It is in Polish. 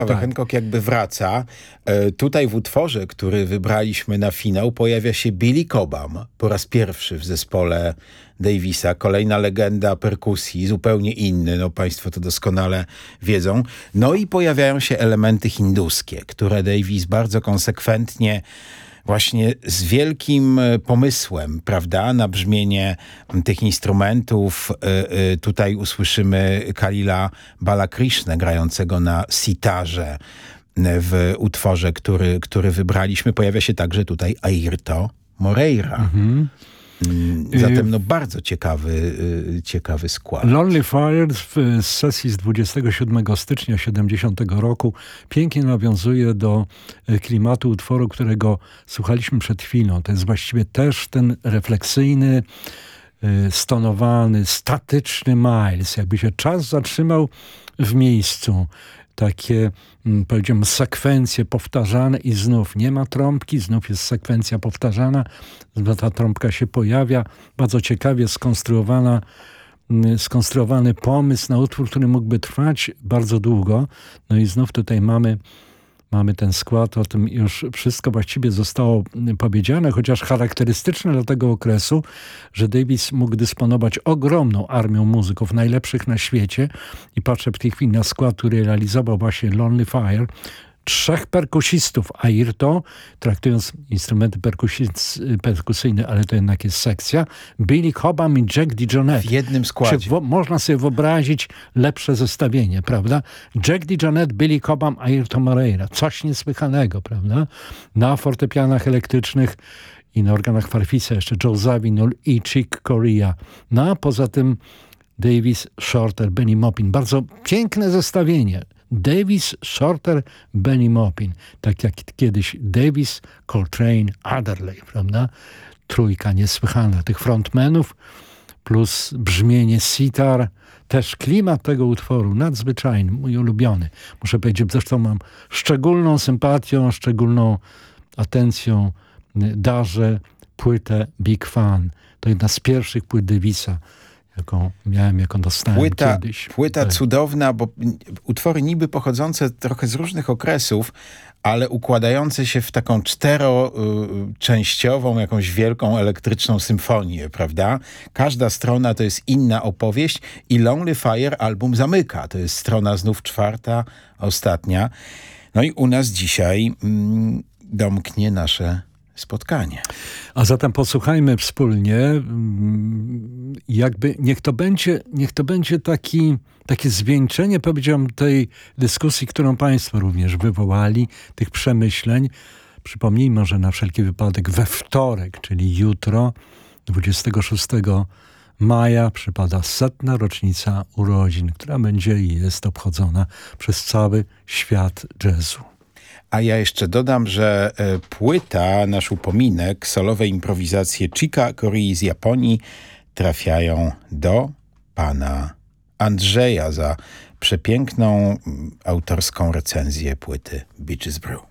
Hancock jakby wraca. Tutaj w utworze, który wybraliśmy na finał, pojawia się Billy Cobham po raz pierwszy w zespole Davisa. Kolejna legenda perkusji, zupełnie inny, no państwo to doskonale wiedzą. No i pojawiają się elementy hinduskie, które Davis bardzo konsekwentnie, właśnie z wielkim pomysłem, prawda, na brzmienie tych instrumentów. Tutaj usłyszymy Kalila Balakrishnę grającego na sitarze w utworze, który wybraliśmy. Pojawia się także tutaj Airto Moreira. Zatem no bardzo ciekawy skład. Lonely Fire z sesji z 27 stycznia 70 roku pięknie nawiązuje do klimatu utworu, którego słuchaliśmy przed chwilą. To jest właściwie też ten refleksyjny, stonowany, statyczny Miles. Jakby się czas zatrzymał w miejscu. Takie, powiedziałbym, sekwencje powtarzane i znów nie ma trąbki, znów jest sekwencja powtarzana, ta trąbka się pojawia. Bardzo ciekawie skonstruowany pomysł na utwór, który mógłby trwać bardzo długo. No i znów tutaj mamy ten skład, o tym już wszystko właściwie zostało powiedziane, chociaż charakterystyczne dla tego okresu, że Davis mógł dysponować ogromną armią muzyków, najlepszych na świecie, i patrzę w tej chwili na skład, który realizował właśnie Lonely Fire. 3 perkusistów Airto, traktując instrumenty perkusyjne, ale to jednak jest sekcja, Billy Cobham i Jack DeJohnette. W jednym składzie. Można sobie wyobrazić lepsze zestawienie, prawda? Jack DeJohnette, Billy Cobham, Airto Moreira. Coś niesłychanego, prawda? Na fortepianach elektrycznych i na organach Farfisa jeszcze Joe Zawinul i Chick Corea. No a poza tym Davis, Shorter, Benny Maupin. Bardzo piękne zestawienie. Davis, Shorter, Benny Maupin. Tak jak kiedyś Davis, Coltrane, Adderley, prawda? Trójka niesłychana tych frontmenów, plus brzmienie sitar, też klimat tego utworu, nadzwyczajny, mój ulubiony. Muszę powiedzieć, zresztą mam szczególną sympatią, szczególną atencją darzę płytę Big Fan. To jedna z pierwszych płyt Davisa, jaką dostałem kiedyś. Płyta cudowna, bo utwory niby pochodzące trochę z różnych okresów, ale układające się w taką czteroczęściową, jakąś wielką elektryczną symfonię, prawda? Każda strona to jest inna opowieść i Lonely Fire album zamyka. To jest strona znów 4, ostatnia. No i u nas dzisiaj domknie nasze spotkanie. A zatem posłuchajmy wspólnie, jakby niech to będzie takie zwieńczenie, powiedziałbym, tej dyskusji, którą państwo również wywołali, tych przemyśleń. Przypomnijmy może na wszelki wypadek we wtorek, czyli jutro, 26 maja, przypada 100. rocznica urodzin, która będzie i jest obchodzona przez cały świat jazzu. A ja jeszcze dodam, że płyta, nasz upominek, solowe improwizacje Chicka Corii z Japonii trafiają do pana Andrzeja za przepiękną autorską recenzję płyty Beaches Brew.